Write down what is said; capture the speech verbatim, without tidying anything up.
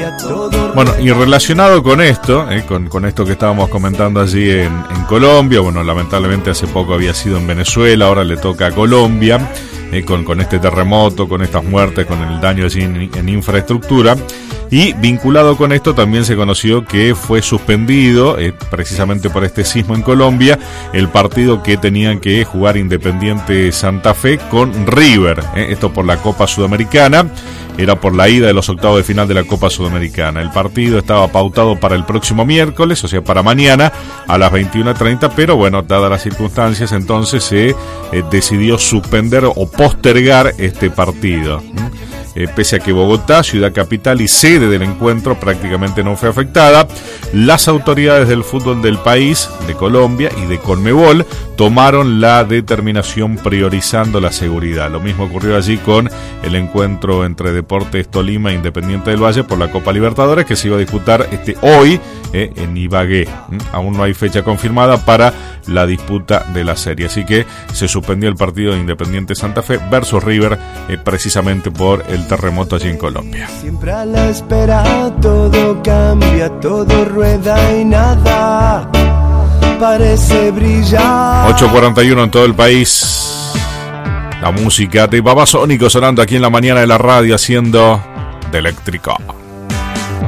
Bueno, y relacionado con esto, eh, con, con esto que estábamos comentando allí en, en Colombia, bueno, lamentablemente hace poco había sido en Venezuela, ahora le toca a Colombia, eh, con, con este terremoto, con estas muertes, con el daño allí en, en infraestructura. Y vinculado con esto también se conoció que fue suspendido, eh, precisamente por este sismo en Colombia, el partido que tenían que jugar Independiente Santa Fe con River, eh, esto por la Copa Sudamericana, era por la ida de los octavos de final de la Copa Sudamericana. El partido estaba pautado para el próximo miércoles, o sea, para mañana a las veintiuna treinta, pero bueno, dadas las circunstancias, entonces se eh, decidió suspender o postergar este partido. ¿Mm? Eh, pese a que Bogotá, ciudad capital y sede del encuentro, prácticamente no fue afectada, las autoridades del fútbol del país, de Colombia y de Conmebol, tomaron la determinación priorizando la seguridad. Lo mismo ocurrió allí con el encuentro entre Deportes Tolima e Independiente del Valle por la Copa Libertadores, que se iba a disputar este hoy eh, en Ibagué. ¿Mm? Aún no hay fecha confirmada para la disputa de la serie, así que se suspendió el partido de Independiente Santa Fe versus River, eh, precisamente por el terremoto allí en Colombia. Siempre a la espera todo cambia, todo rueda y nada parece brillar. ocho cuarenta y uno en todo el país. La música de Babasónico sonando aquí en la mañana de la radio, haciendo de eléctrico.